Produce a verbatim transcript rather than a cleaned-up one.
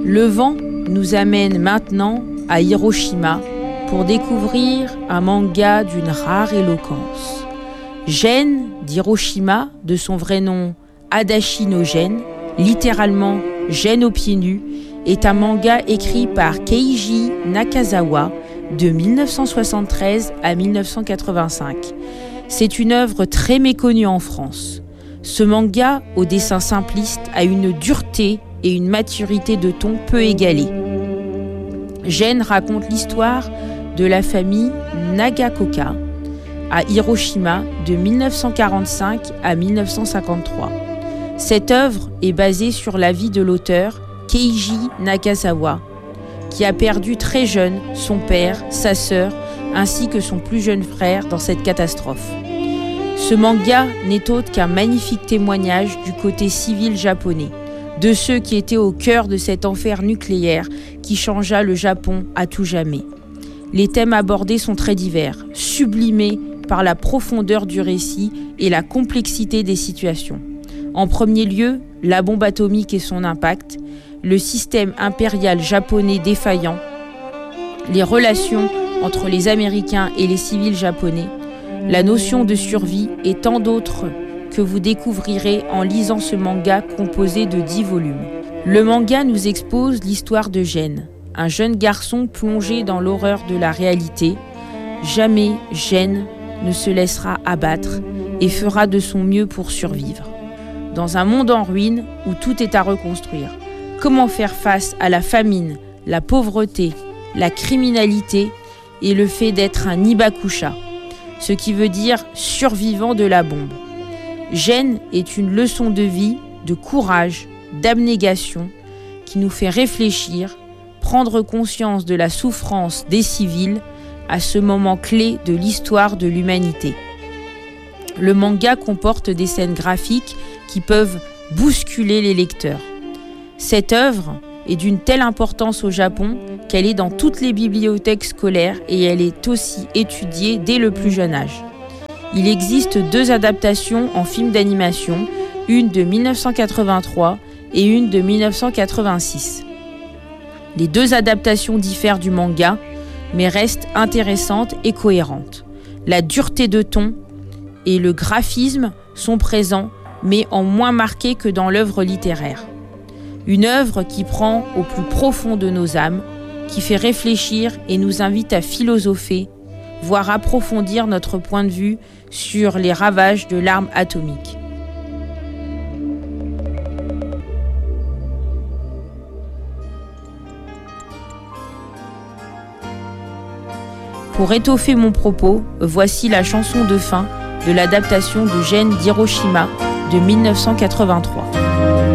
Le vent nous amène maintenant à Hiroshima pour découvrir un manga d'une rare éloquence. Gen d'Hiroshima, de son vrai nom Adachi no Gen, littéralement Gen aux pieds nus, est un manga écrit par Keiji Nakazawa de mille neuf cent soixante-treize à mille neuf cent quatre-vingt-cinq. C'est une œuvre très méconnue en France. Ce manga, au dessin simpliste, a une dureté et une maturité de ton peu égalées. Gen raconte l'histoire de la famille Nagaoka à Hiroshima de mille neuf cent quarante-cinq à mille neuf cent cinquante-trois. Cette œuvre est basée sur la vie de l'auteur Keiji Nakazawa, qui a perdu très jeune son père, sa sœur, ainsi que son plus jeune frère dans cette catastrophe. Ce manga n'est autre qu'un magnifique témoignage du côté civil japonais, de ceux qui étaient au cœur de cet enfer nucléaire qui changea le Japon à tout jamais. Les thèmes abordés sont très divers, sublimés par la profondeur du récit et la complexité des situations. En premier lieu, la bombe atomique et son impact, le système impérial japonais défaillant, les relations entre les Américains et les civils japonais, la notion de survie et tant d'autres que vous découvrirez en lisant ce manga composé de dix volumes. Le manga nous expose l'histoire de Gen, un jeune garçon plongé dans l'horreur de la réalité. Jamais Gen ne se laissera abattre et fera de son mieux pour survivre. Dans un monde en ruine où tout est à reconstruire, comment faire face à la famine, la pauvreté, la criminalité et le fait d'être un Hibakusha, ce qui veut dire survivant de la bombe. Gen est une leçon de vie, de courage, d'abnégation qui nous fait réfléchir, prendre conscience de la souffrance des civils à ce moment clé de l'histoire de l'humanité. Le manga comporte des scènes graphiques qui peuvent bousculer les lecteurs. Cette œuvre est d'une telle importance au Japon qu'elle est dans toutes les bibliothèques scolaires et elle est aussi étudiée dès le plus jeune âge. Il existe deux adaptations en film d'animation, une de mille neuf cent quatre-vingt-trois et une de mille neuf cent quatre-vingt-six. Les deux adaptations diffèrent du manga, mais restent intéressantes et cohérentes. La dureté de ton et le graphisme sont présents, mais en moins marqué que dans l'œuvre littéraire. Une œuvre qui prend au plus profond de nos âmes, qui fait réfléchir et nous invite à philosopher, voire approfondir notre point de vue sur les ravages de l'arme atomique. Pour étoffer mon propos, voici la chanson de fin de l'adaptation de Gen d'Hiroshima de mille neuf cent quatre-vingt-trois.